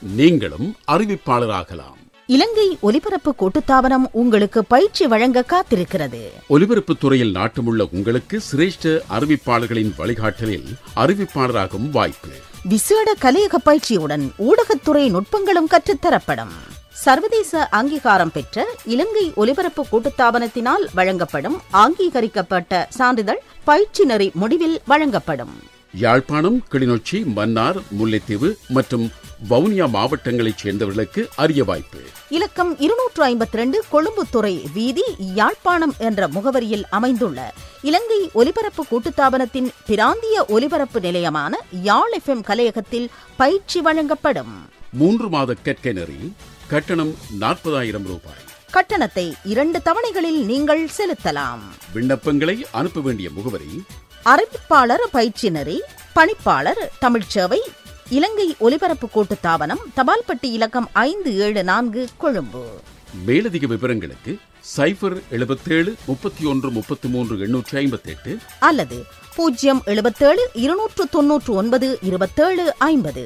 நீங்களும் அறிவிப்பாளராகலாம். இலங்கை ஒலிபரப்பு கூட்டுத்தாபனம் உங்களுக்கு பயிற்சி வழங்க காத்திருக்கிறது. ஒலிபரப்பு துறையில் நாட்டமுள்ள உங்களுக்கு சிரேஷ்ட அறிவிப்பாளர்களின் வழிகாட்டலில் அறிவிப்பாளராகும் வாய்ப்பு. விசேட கலையக பயிற்சியுடன் ஊடகத்துறை நுட்பங்களும் கற்றுத்தரப்படும். சர்வதேச அங்கீகாரம் பெற்ற இலங்கை ஒலிபரப்பு கூட்டுத்தாபனத்தினால் வழங்கப்படும் அங்கீகரிக்கப்பட்ட சான்றிதழ் பயிற்சி நெறி முடிவில் வழங்கப்படும். யாழ்ப்பாணம், கிளிநொச்சி, மன்னார், முல்லைத்தீவு மற்றும் வவுனியா மாவட்டங்களைச் சேர்ந்தவர்களுக்கு அரிய வாய்ப்பு. இலக்கம் 252 கொழும்புத்துறை வீதி, யாழ்ப்பாணம் என்ற முகவரியில் அமைந்துள்ள இலங்கை ஒலிபரப்பு கூட்டுத்தாபனத்தின் பிராந்திய ஒலிபரப்பு நிலையமான யாழ் FM கலையகத்தில் பயிற்சி வழங்கப்படும். 3 மாத கற்கை நெறி. கட்டணம் 40,000 ரூபாய். கட்டணத்தை 2 தவணைகளில் நீங்கள் செலுத்தலாம். விண்ணப்பங்களை அனுப்ப வேண்டிய முகவரி: அறிவிப்பாளர் பயிற்சி நெறி, பணிப்பாளர், தமிழ்ச்சேவை, இலங்கை ஒலிபரப்பு கூட்டுத்தாபனம், தபால்பட்டி இலக்கம் 574 கொழும்பு. மேலதிக விவரங்களுக்கு 077 31 33 858 அல்லது 077 299 27 50.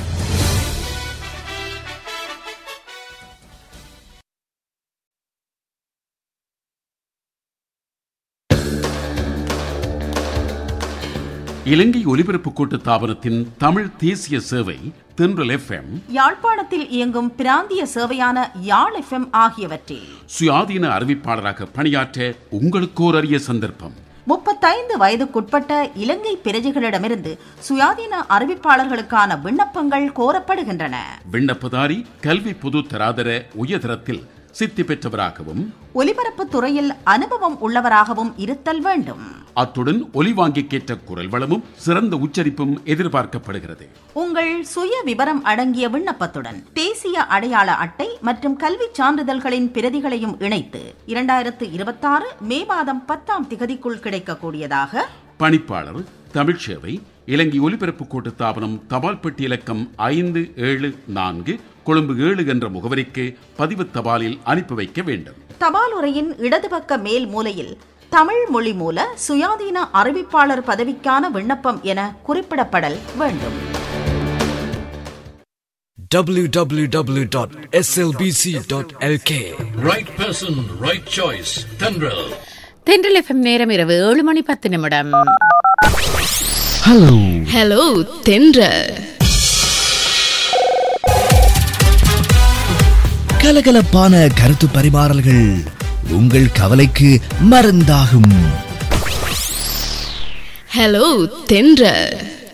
இலங்கை ஒலிபரப்பு கூட்டுத்தாபனத்தின் தமிழ் தேசிய சேவை தென்றல் FM, யாழ்ப்பாணத்தில் இயங்கும் பிராந்திய சேவையான யாழ் FM ஆகியவற்றில் சுயாதீன அறிவிப்பாளராக பணியாற்ற உங்களுக்கோர் அரிய சந்தர்ப்பம். 35 வயதுக்குட்பட்ட இலங்கை பிரஜைகளிடமிருந்து சுயாதீன அறிவிப்பாளர்களுக்கான விண்ணப்பங்கள் கோரப்படுகின்றன. விண்ணப்பதாரி கல்வி பொது தராதர உயர்தரத்தில் சித்தி பெற்றவராகவும் ஒலிபரப்பு துறையில் அனுபவம் உள்ளவராகவும் இருத்தல் வேண்டும். அத்துடன் ஒலிவாங்கிக்கேற்ற குரல் வளமும் சிறந்த உச்சரிப்பும் எதிர்பார்க்கப்படுகிறது. உங்கள் சுய விவரம் அடங்கிய விண்ணப்பத்துடன் தேசிய அடையாள அட்டை மற்றும் கல்வி சான்றிதழ்களின் பிரதிகளையும் இணைத்து 2026 மே மாதம் 10ஆம் திகதிக்குள் கிடைக்கக்கூடியதாக பணிப்பாளர், தமிழ்ச்சேவை, இலங்கை ஒலிபரப்பு கூட்டுத்தாபனம், தபால்பட்டி இலக்கம் 574 கொழும்பு 7 என்ற முகவரிக்கு பதிவு தபாலில் அனுப்பி வைக்க வேண்டும். தபால் உரையின் இடதுபக்க மேல் மூலையில் தமிழ் மொழி மூல சுயாதீன அறிவிப்பாளர் பதவிக்கான விண்ணப்பம் என குறிப்பிடப்படல் வேண்டும். www.slbc.lk Right person, right choice. Tendril. தென்றல் FM நேரம் இரவு 7:10. ஹலோ தென்றல். கலகலப்பான கருத்து பரிமாறல்கள் உங்கள் கவலைக்கு மருந்தாகும். ஹலோ தென்றல்.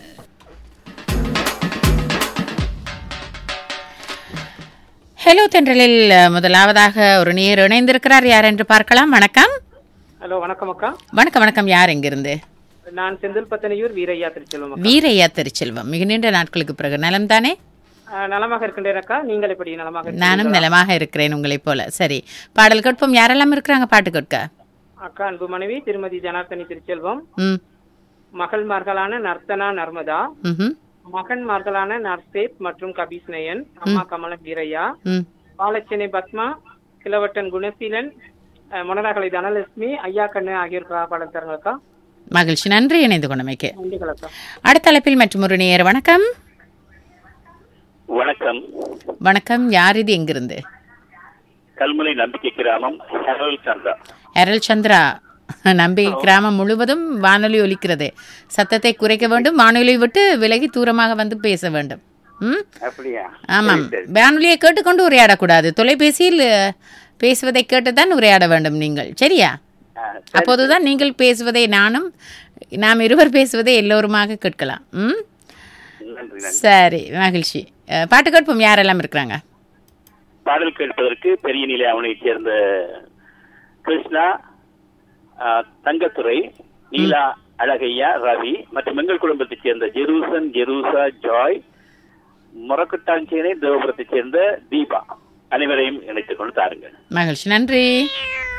ஹலோ தென்றலில் முதலாவதாக ஒரு நேர் இணைந்திருக்கிறார். யார் என்று பார்க்கலாம். வணக்கம். ஹலோ, வணக்கம் அக்கா. வணக்கம் வணக்கம். யார் எங்கிருந்து? நான் செந்தில் பத்தனையூர் வீரையா திருச்செல்வம். வீரையா திருச்செல்வம், மிக நீண்ட நாட்களுக்கு பிறகு நலம் தானே? நலமாக இருக்கின்றேன் அக்கா. நீங்கள் எப்படி நலமாக? நானும் நலமாக இருக்கிறேன் உங்களை போல. சரி, பாடல் கேட்போம். யாரெல்லாம் இருக்கிறாங்க பாட்டு கேட்க? அக்கா, அன்பு மனைவி திருமதி ஜனார்த்தனி திருச்செல்வம், ம், மகள்மார்களான நர்த்தனா நர்மதா, மகன்மார்களான நர்சேப் மற்றும் கபீஸ்நயன், அம்மா கமலம் வீரையா, பாலச்சனை பத்மா, கிழவட்டன் குணசீலன், மொனராகலை தனலட்சுமி, ஐயா கண்ணு ஆகியோர் பாடல் தருங்க அக்கா. மகிழ்ச்சி, நன்றி இணைந்து கொண்டமைக்கு. நன்றிகள் அக்கா. அடுத்த தலைப்பில் மற்றும் ஒரு நேர். வணக்கம். வணக்கம். வணக்கம். யார் இது, எங்கிருந்து? கல்முனை நம்பிக்கை கிராமம், ஹெரல் சந்திரா. ஹெரல் சந்திரா, நம்பிக்கை கிராமம் முழுவதும் வானொலி ஒலிக்கிறது. சத்தத்தை குறைக்க வேண்டும், வானொலி விட்டு விலகி தூரமாக வந்து பேச வேண்டும். ஆமாம், வானொலியை கேட்டுக்கொண்டு உரையாடக்கூடாது. தொலைபேசியில் பேசுவதை கேட்டுதான் உரையாட வேண்டும் நீங்கள். சரியா? அப்போதுதான் நீங்கள் பேசுவதை நானும், நாம் இருவர் பேசுவதை எல்லோருமாக கேட்கலாம். சரி, மகிழ்ச்சி. பாட்டு கேட்போம். யாரெல்லாம் இருக்கிறாங்க? பாடல் கேட்பதற்கு பெரிய நிலை அவனைச் சேர்ந்த கிருஷ்ணா, தங்கத்துறை, நீலா, அழகையா, ரவி மற்றும் எங்கள் குடும்பத்தைச் சேர்ந்த ஜெருசன், ஜெருசா, ஜாய், மொரக்கட்டாஞ்சேனை, தேவபுரத்தைச் சேர்ந்த தீபா அனைவரையும் இணைத்துக் கொண்டு தாருங்கள். மகிழ்ச்சி, நன்றி.